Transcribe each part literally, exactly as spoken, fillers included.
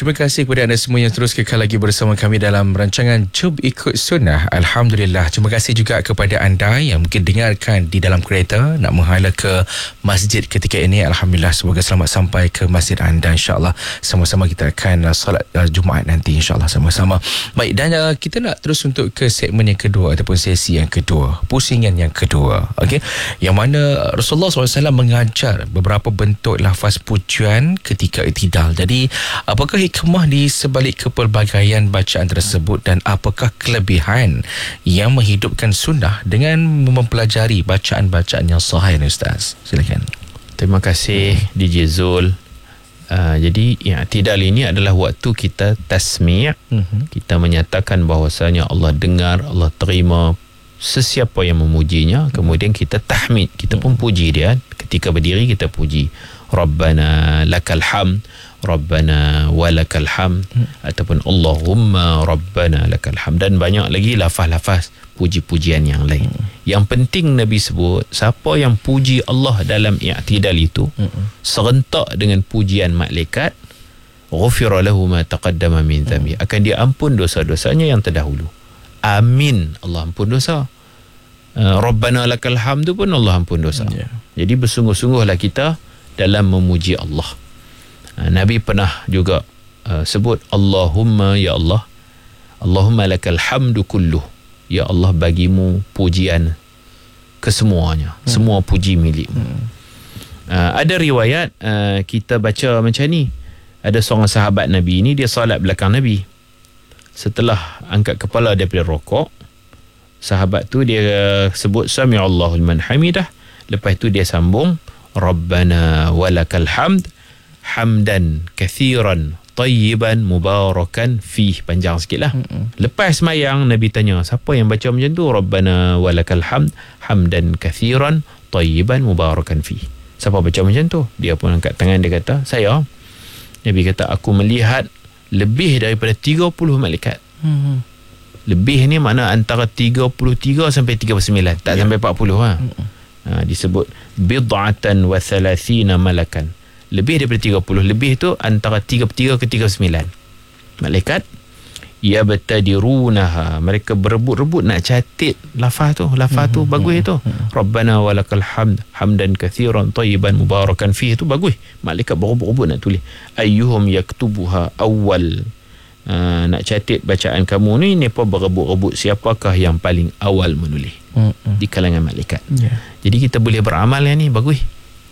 Terima kasih kepada anda semua yang terus kekal lagi bersama kami dalam rancangan Jom Ikut Sunnah. Alhamdulillah. Terima kasih juga kepada anda yang mungkin dengarkan di dalam kereta nak menghala ke masjid ketika ini. Alhamdulillah, semoga selamat sampai ke masjid anda, insyaAllah. Sama-sama kita akan uh, solat uh, Jumaat nanti, insyaAllah, sama-sama. Baik, dan uh, kita nak terus untuk ke segmen yang kedua ataupun sesi yang kedua, pusingan yang kedua, okey, yang mana Rasulullah sallallahu alaihi wasallam mengajar beberapa bentuk lafaz pujian ketika iktidal. Jadi apakah hikmah di sebalik kepelbagaian bacaan tersebut dan apakah kelebihan yang menghidupkan sunnah dengan mempelajari bacaan-bacaan yang sahih, Ustaz? Silakan. Terima kasih D J Zul. Uh, jadi i'tidal ini adalah waktu kita tasmi', uh-huh. kita menyatakan bahawasanya Allah dengar, Allah terima sesiapa yang memujinya, kemudian kita tahmid, kita pun puji dia. Ketika berdiri kita puji Rabbana lakal hamd, Rabbana walakal hamd, hmm. ataupun Allahumma Rabbana lakal hamd, dan banyak lagi lafaz-lafaz puji-pujian yang lain. Hmm. Yang penting Nabi sebut, siapa yang puji Allah dalam i'tidal itu, hmm. serentak dengan pujian malaikat, ghufira lahu ma taqaddama min dhanbi, hmm. akan diampun dosa-dosanya yang terdahulu. Amin, Allah ampun dosa. uh, Rabbana lakal hamd pun Allah ampun dosa. Yeah. Jadi bersungguh-sungguhlah kita dalam memuji Allah. uh, Nabi pernah juga uh, sebut Allahumma, ya Allah, Allahumma lakal hamdu kulluh, ya Allah, bagimu pujian kesemuanya, hmm. semua puji milikmu. hmm. uh, Ada riwayat uh, kita baca macam ni. Ada seorang sahabat Nabi ini, dia salat belakang Nabi. Setelah angkat kepala daripada rokok, sahabat tu dia sebut sami'allahu liman hamidah. Lepas tu dia sambung Rabbana walakal hamd hamdan kathiran tayyiban mubarakan fih. Panjang sikit lah. Mm-mm. Lepas semayang, Nabi tanya, siapa yang baca macam tu? Rabbana walakal hamd hamdan kathiran tayyiban mubarakan fih. Siapa baca macam tu? Dia pun angkat tangan, dia kata, saya. Nabi kata, aku melihat lebih daripada tiga puluh malaikat. Hmm. Lebih ni makna antara tiga puluh tiga sampai tiga puluh sembilan, tak yeah. sampai empat puluh. Ha. Hmm. Ha, disebut bid'atan wa thalathina malakan. Lebih daripada tiga puluh, lebih tu antara tiga puluh tiga ke tiga puluh sembilan malaikat. Yabtadirunaha, mereka berebut-rebut nak catat lafaz tu, lafaz tu hmm. bagus tu. Hmm. Rabbana walakal hamd hamdan kathiran tayyiban mubarakan fihi, tu bagus. Malaikat berebut-rebut nak tulis. Ayyuhum yaktubuha awal, uh, nak catat bacaan kamu ni. Ni pun berebut-rebut siapakah yang paling awal menulis hmm. di kalangan malaikat. Yeah. Jadi kita boleh beramal yang ni, bagus.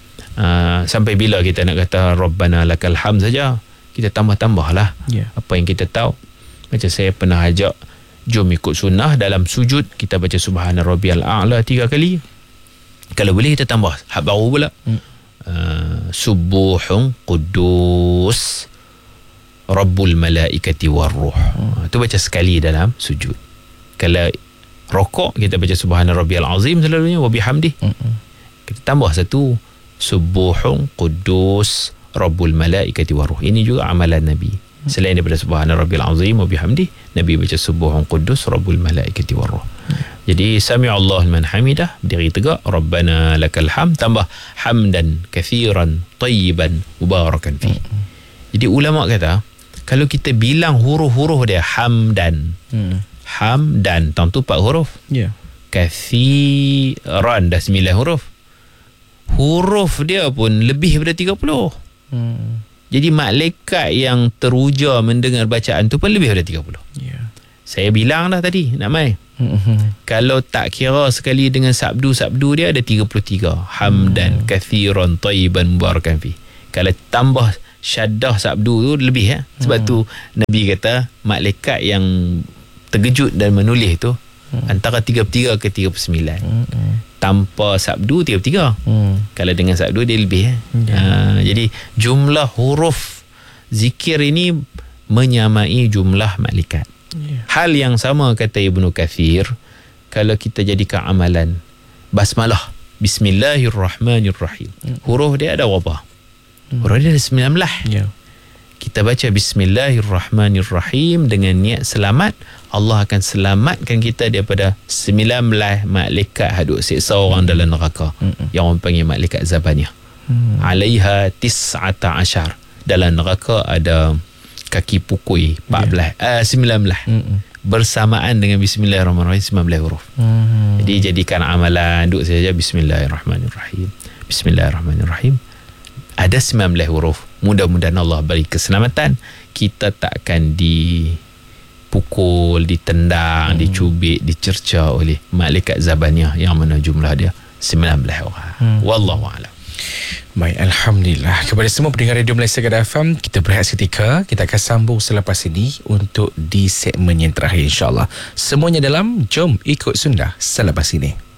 Uh, sampai bila kita nak kata Rabbana lakal hamd saja? Kita tambah-tambah lah. Yeah. Apa yang kita tahu. Macam saya pernah ajak, jom ikut sunnah dalam sujud, kita baca subhana rabbiyal a'la tiga kali. Kalau boleh kita tambah hak baru pula. hmm. uh, Subuhun Qudus Rabbul Malaikati Warruh. hmm. Itu baca sekali dalam sujud. Kalau rokok, kita baca subhana rabbiyal azim selalunya, wa bihamdih. hmm. Kita tambah satu, Subuhun Qudus Rabbul Malaikati Warruh. Ini juga amalan Nabi. Selain daripada subhana rabbil azim wa bihamdi, Nabi baca subuhun quddus rabbul malaikati warruh. Jadi sami'allahu liman hamidah, berdiri tegak, Rabbana lakal hamd, tambah hamdan kathiran tayyiban mubarakan fi. Hmm. Jadi ulama kata, kalau kita bilang huruf-huruf dia hamdan, hmm. hamdan, tentu empat huruf. Ya. Yeah. Kathiran dah sembilan huruf. Huruf dia pun lebih daripada tiga puluh. Hmm. Jadi malaikat yang teruja mendengar bacaan tu pun lebih daripada tiga puluh. Yeah. Saya bilang dah tadi, nak mai. Mm-hmm. Kalau tak kira sekali dengan sabdu-sabdu dia ada tiga puluh tiga. Hamdan, mm. kathiran, tayyiban, mubarakan fi. Kalau tambah syaddah sabdu tu lebih ya. Sebab mm. tu Nabi kata malaikat yang terkejut dan menulis tu mm. antara tiga puluh tiga ke tiga puluh sembilan. Mm-hmm. Tanpa sabdu tiga puluh tiga. Hmm. Kalau dengan sabdu dia lebih. Yeah. Ha, jadi jumlah huruf zikir ini menyamai jumlah malaikat. Yeah. Hal yang sama kata Ibnu Kathir, kalau kita jadikan amalan basmalah, Bismillahirrahmanirrahim. Hmm. Huruf dia ada berapa? Hmm. Huruf dia ada sembilan belas. Yeah. Kita baca Bismillahirrahmanirrahim dengan niat selamat, Allah akan selamatkan kita daripada sembilan belas malaikat hadut siksa orang mm. dalam neraka. Mm-mm. Yang orang panggil malaikat Zabaniyah. Mm. Alaiha tis'ata ashar. Dalam neraka ada kaki pukul empat belas yeah. uh, sembilan belas Mm-mm. bersamaan dengan Bismillahirrahmanirrahim sembilan belas huruf. Mm. Jadi jadikan amalan duduk saja Bismillahirrahmanirrahim Bismillahirrahmanirrahim. Ada sembilan belas huruf. Mudah-mudahan Allah beri keselamatan. Kita tak akan dipukul, ditendang, hmm. dicubit, dicerca oleh malaikat Zabaniyah yang mana jumlah dia sembilan belas orang. Hmm. Wallahu a'lam. Baik, Alhamdulillah. Kepada semua pendengar Radio Malaysia Kedah F M, kita berehat seketika. Kita akan sambung selepas ini untuk di segmen yang terakhir, insyaAllah. Semuanya dalam Jom Ikut Sunnah selepas ini.